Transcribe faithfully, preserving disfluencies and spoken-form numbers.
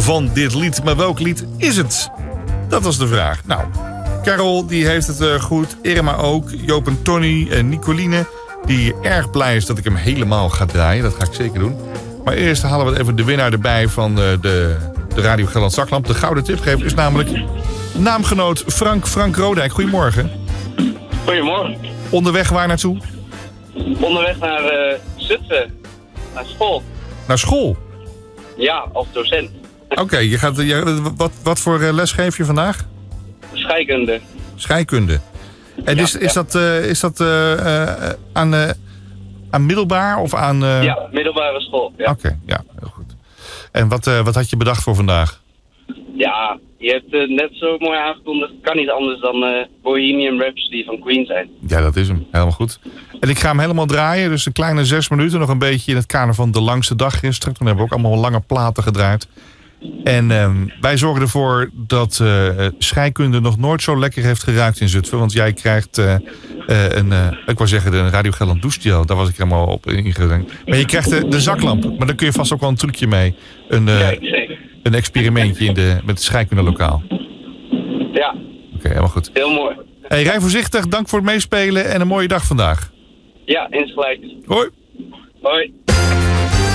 van dit lied. Maar welk lied is het? Dat was de vraag. Nou, Carol die heeft het uh, goed. Irma ook. Joop en Tony en Nicoline. Die erg blij is dat ik hem helemaal ga draaien. Dat ga ik zeker doen. Maar eerst halen we even de winnaar erbij van uh, de, de Radio Gelderland Zaklamp. De gouden tipgever is namelijk naamgenoot Frank Frank Rodijk. Goedemorgen. Goedemorgen. Onderweg waar naartoe? Onderweg naar uh, Zutphen. Naar school. Naar school? Ja, als docent. Oké, okay, je gaat, je, wat, wat voor les geef je vandaag? Scheikunde. Scheikunde. En ja, is, is ja. dat, uh, is dat uh, uh, aan, uh, aan middelbaar of aan... Uh... Ja, middelbare school. Ja. Oké, okay, ja, heel goed. En wat, uh, wat had je bedacht voor vandaag? Ja, je hebt uh, net zo mooi aangekondigd. Kan niet anders dan uh, Bohemian Rhapsody van Queen zijn. Ja, dat is hem. Helemaal goed. En ik ga hem helemaal draaien. Dus een kleine zes minuten. Nog een beetje in het kader van de langste dag gisteren. Toen hebben we ook allemaal lange platen gedraaid. En uh, wij zorgen ervoor dat uh, scheikunde nog nooit zo lekker heeft geruikt in Zutphen. Want jij krijgt uh, uh, een, uh, ik wou zeggen, een Radio Gelderland douchegel. Daar was ik helemaal op ingegaan. Maar je krijgt de, de zaklamp. Maar daar kun je vast ook wel een trucje mee. Een, uh, een experimentje in de, met het scheikundelokaal. Ja. Oké, okay, helemaal goed. Heel mooi. Hey, rij voorzichtig. Dank voor het meespelen en een mooie dag vandaag. Ja, insgelijks. Hoi. Hoi.